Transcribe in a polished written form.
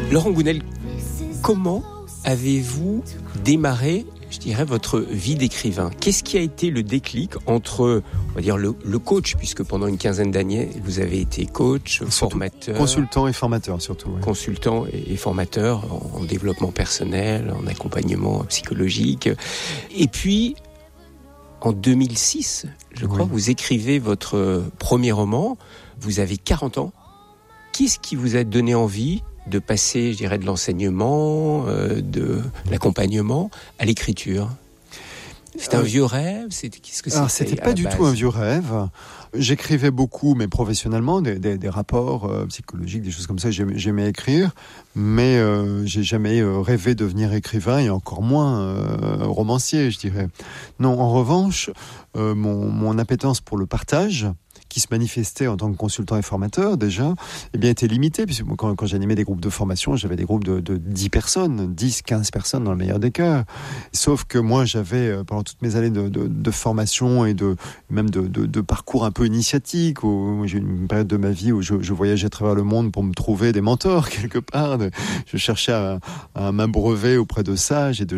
Laurent Gounel, comment avez-vous démarré, je dirais, votre vie d'écrivain ? Qu'est-ce qui a été le déclic entre, on va dire, le coach, puisque pendant une quinzaine d'années, vous avez été coach, formateur... Consultant et formateur, surtout. Oui. Consultant et formateur en développement personnel, en accompagnement psychologique. Et puis, en 2006, je crois, vous écrivez votre premier roman. Vous avez 40 ans. Qu'est-ce qui vous a donné envie de passer, je dirais, de l'enseignement, de l'accompagnement à l'écriture ? C'était un vieux rêve ? Qu'est-ce que c'était ? Alors, c'était pas du tout un vieux rêve. J'écrivais beaucoup, mais professionnellement, des rapports psychologiques, des choses comme ça. J'aimais écrire, mais j'ai jamais rêvé de devenir écrivain, et encore moins romancier, je dirais. Non, en revanche, mon appétence pour le partage, qui se manifestait en tant que consultant et formateur déjà, était limité, puisque quand j'animais des groupes de formation, j'avais des groupes de 10 personnes, 10, 15 personnes dans le meilleur des cas. Sauf que moi, j'avais, pendant toutes mes années de formation et même de parcours un peu initiatique, où j'ai eu une période de ma vie où je voyageais à travers le monde pour me trouver des mentors quelque part. Je cherchais à m'abreuver auprès de sages et de